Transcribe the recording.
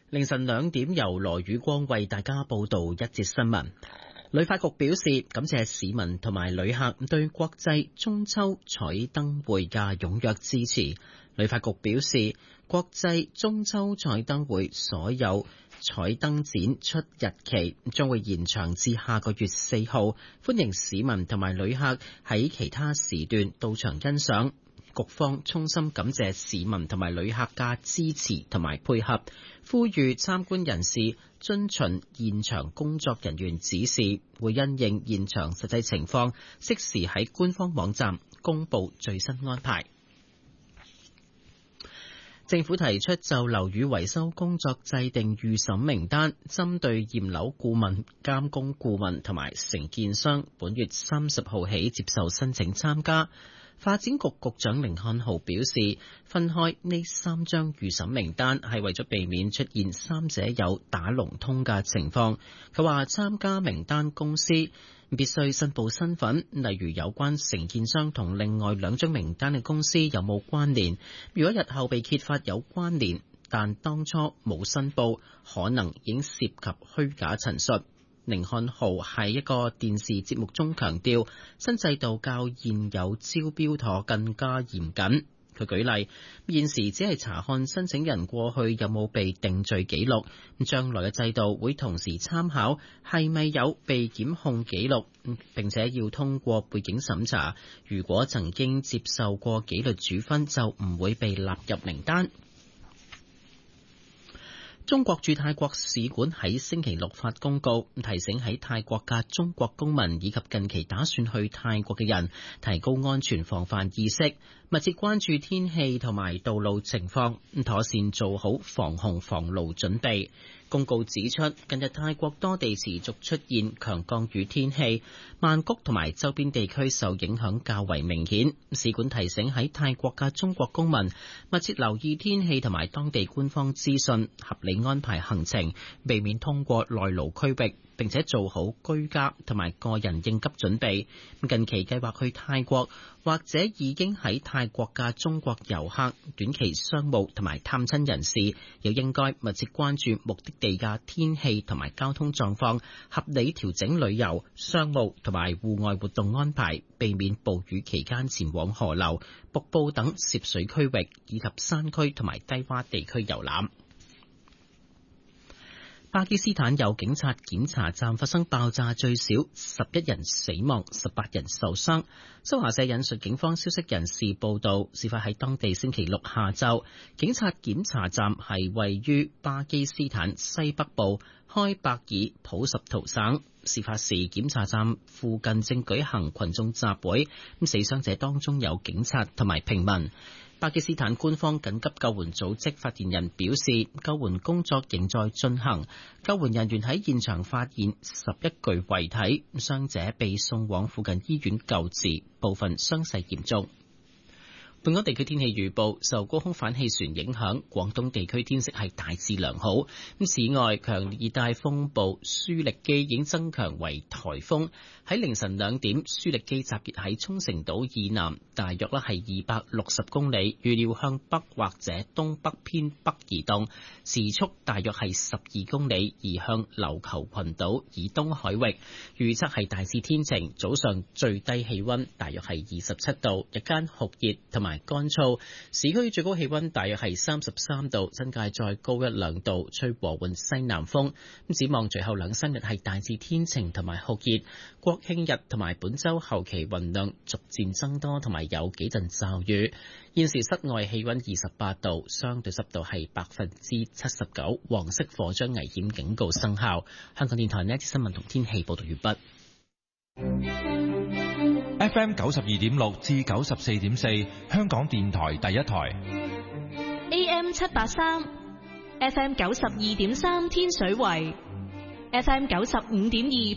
凌晨2點由羅宇光為大家報道一節新聞。旅發局表示感謝市民同埋旅客對國際中秋彩燈會嘅踴躍支持。旅發局表示，國際中秋彩燈會所有彩燈展出日期將會延長至下個月4號，歡迎市民同埋旅客喺其他時段到場欣賞。局方衷心感謝市民同埋旅客嘅支持同埋配合，呼籲參觀人士遵循現場工作人員指示，會因應現場實際情況，適時喺官方網站公布最新安排。政府提出就樓宇維修工作制定預審名單，針對驗樓顧問、監工顧問同埋承建商，本月30號起接受申請參加。發展局局長甯漢豪表示，分開呢3張預審名單係為咗避免出現三者有打龍通嘅情況。佢話參加名單公司必須申報身份，例如有關承建商同另外2張名單嘅公司有冇關聯。如果日後被揭發有關聯，但當初冇申報，可能已經涉及虛假陳述。甯漢豪喺一個電視節目中強調，新制度較現有招標妥更加嚴謹。佢舉例，現時只係查看申請人過去有冇被定罪記錄，將來嘅制度會同時參考係咪有被檢控記錄，並且要通過背景審查。如果曾經接受過紀律處分，就唔會被納入名單。中國駐泰國使館喺星期六發公告，提醒喺泰國嘅中國公民以及近期打算去泰國嘅人，提高安全防範意識，密切關注天氣同埋道路情況，妥善做好防洪防澇準備。公告指出，近日泰國多地持續出現強降雨天氣，曼谷同埋周邊地區受影響較為明顯。使館提醒喺泰國嘅中國公民，密切留意天氣同埋當地官方資訊，合理安排行程，避免通過內陸區域，並且做好居家同埋個人應急準備。近期計劃去泰國或者已經喺泰國嘅中國遊客、短期商務同埋探親人士，又應該密切關注目的地嘅天氣同埋交通狀況，合理調整旅遊、商務同埋戶外活動安排，避免暴雨期間前往河流、瀑布等涉水區域，以及山區同埋低洼地區遊覽。巴基斯坦有警察檢查站發生爆炸，最少11人死亡，18人受傷。新華社引述警方消息人士報道，事發喺當地星期六下晝。警察檢查站係位於巴基斯坦西北部開伯爾普什圖省。事發時，檢查站附近正舉行群眾集會，死傷者當中有警察同埋平民。巴基斯坦官方緊急救援組織發言人表示，救援工作仍在進行。救援人員喺現場發現11具遺體，傷者被送往附近醫院救治，部分傷勢嚴重。本港地區天氣預報，受高空反氣旋影響，廣東地區天色係大致良好。此外，強烈熱帶風暴舒力基已經增強為颱風。喺凌晨2點，舒力基集結喺沖繩島以南，大約係260公里，預料向北或者東北偏北移動，時速大約係12公里，移向琉球群島以東海域。預測係大致天晴，早上最低氣溫大約係27度，日間酷熱同埋乾燥，市區最高氣溫大約係33度，新界再高1-2度，吹和緩西南風。展望隨後2-3日係大致天晴同埋酷熱，國慶日同埋本週後期雲量逐漸增多，同埋有幾陣驟雨。現時室外氣溫28度，相對濕度係79%，黃色火災危險警告生效。香港電台呢一節新聞同天氣報道完畢。 FM 92.6至94.4，香港電台第一台。 AM 783 ，FM 92.3天水圍，FM 95.2